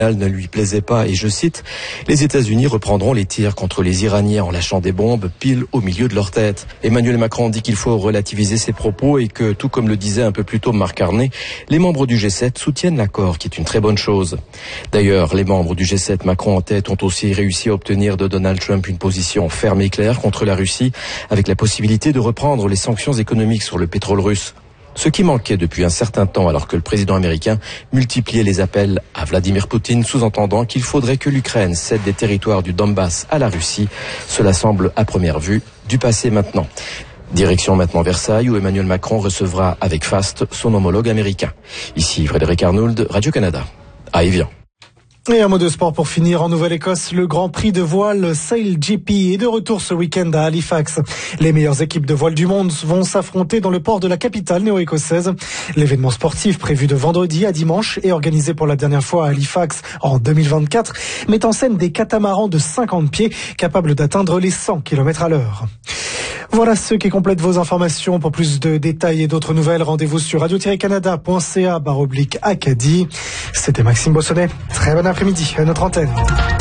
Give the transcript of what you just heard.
ne lui plaisait pas et je cite, les États-Unis reprendront les tirs contre les Iraniens en lâchant des bombes pile au milieu de leur tête. Emmanuel Macron dit qu'il faut relativiser ses propos et que, tout comme le disait un peu plus tôt Marc Carnet, les membres du G7 soutiennent l'accord, qui est une très bonne chose. D'ailleurs, les membres du G7, Macron en tête, ont aussi réussi à obtenir de Donald Trump une position ferme et claire contre la Russie, avec la possibilité de reprendre les sanctions économiques sur le pétrole russe. Ce qui manquait depuis un certain temps alors que le président américain multipliait les appels à Vladimir Poutine, sous-entendant qu'il faudrait que l'Ukraine cède des territoires du Donbass à la Russie. Cela semble à première vue du passé maintenant. Direction maintenant Versailles où Emmanuel Macron recevra avec faste son homologue américain. Ici Frédéric Arnould, Radio-Canada, à Évian. Et un mot de sport pour finir. En Nouvelle-Écosse, le Grand Prix de voile Sail GP est de retour ce week-end à Halifax. Les meilleures équipes de voile du monde vont s'affronter dans le port de la capitale néo-écossaise. L'événement sportif prévu de vendredi à dimanche et organisé pour la dernière fois à Halifax en 2024 met en scène des catamarans de 50 pieds capables d'atteindre les 100 km à l'heure. Voilà ce qui complète vos informations. Pour plus de détails et d'autres nouvelles, rendez-vous sur radio-canada.ca/Acadie. C'était Maxime Bossonnet. Très bon après-midi à notre antenne.